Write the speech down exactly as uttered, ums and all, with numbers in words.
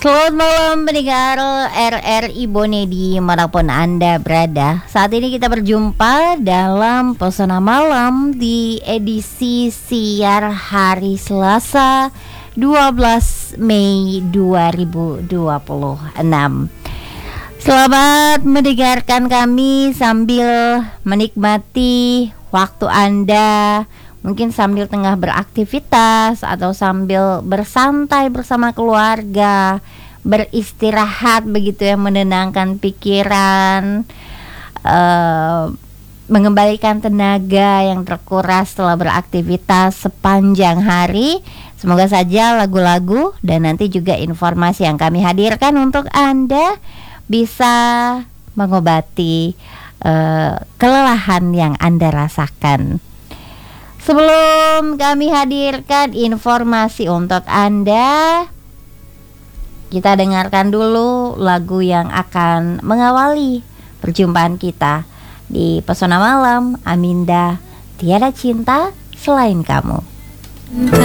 Selamat malam pendengar R R I Bone dimanapun Anda berada. Saat ini kita berjumpa dalam Pesona Malam di edisi siar hari Selasa dua belas Mei dua ribu dua puluh enam. Selamat mendengarkan kami sambil menikmati waktu Anda, mungkin sambil tengah beraktivitas atau sambil bersantai bersama keluarga, beristirahat begitu ya, menenangkan pikiran, uh, mengembalikan tenaga yang terkuras setelah beraktivitas sepanjang hari. Semoga saja lagu-lagu dan nanti juga informasi yang kami hadirkan untuk Anda bisa mengobati uh, kelelahan yang Anda rasakan. Sebelum kami hadirkan informasi untuk Anda, kita dengarkan dulu lagu yang akan mengawali perjumpaan kita di Pesona Malam. Aminda, Tiada Cinta Selain Kamu.